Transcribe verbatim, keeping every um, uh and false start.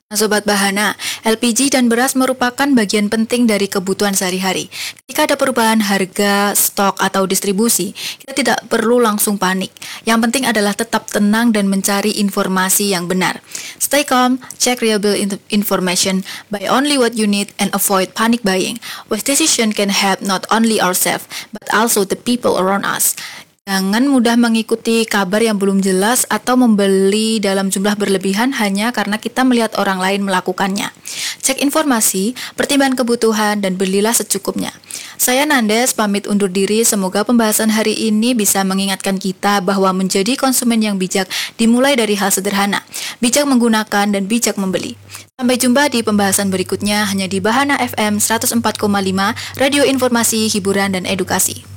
Nah, Sobat Bahana, L P G dan beras merupakan bagian penting dari kebutuhan sehari-hari. Ketika ada perubahan harga, stok, atau distribusi, kita tidak perlu langsung panik. Yang penting adalah tetap tenang dan mencari informasi yang benar. Stay calm, check reliable in- information, buy only what you need, and avoid panic buying. Wise decision can help not only ourselves, but also the people around us. Jangan mudah mengikuti kabar yang belum jelas atau membeli dalam jumlah berlebihan hanya karena kita melihat orang lain melakukannya. Cek informasi, pertimbangan kebutuhan, dan belilah secukupnya. Saya Nandes, pamit undur diri. Semoga pembahasan hari ini bisa mengingatkan kita bahwa menjadi konsumen yang bijak dimulai dari hal sederhana. Bijak menggunakan dan bijak membeli. Sampai jumpa di pembahasan berikutnya hanya di Bahana F M seratus empat koma lima, Radio Informasi, Hiburan, dan Edukasi.